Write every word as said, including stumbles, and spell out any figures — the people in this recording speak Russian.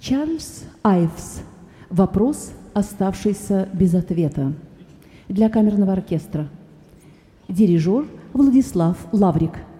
Чарльз Айвс. Вопрос, оставшийся без ответа. Для камерного оркестра. Дирижер Владислав Лаврик.